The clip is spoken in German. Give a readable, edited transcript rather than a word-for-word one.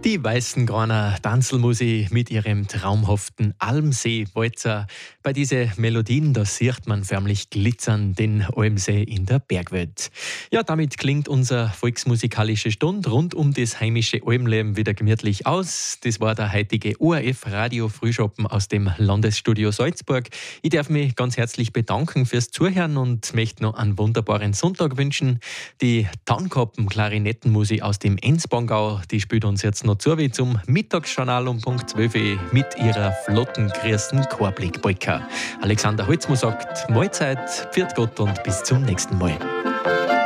Die Weißengraner Tanzelmusi mit ihrem traumhaften Almsee-Walzer. Bei diesen Melodien, da sieht man förmlich glitzern den Almsee in der Bergwelt. Ja, damit klingt unsere volksmusikalische Stunde rund um das heimische Almleben wieder gemütlich aus. Das war der heutige ORF-Radio-Frühschoppen aus dem Landesstudio Salzburg. Ich darf mich ganz herzlich bedanken fürs Zuhören und möchte noch einen wunderbaren Sonntag wünschen. Die Tannkappen-Klarinettenmusik aus dem Enzbongau, die spielt uns jetzt noch zu wie zum Mittagsjournal um Punkt 12 mit ihrer flotten, grüßen Chorblick-Polka. Alexander Holzmo sagt Mahlzeit, pfiat Gott und bis zum nächsten Mal.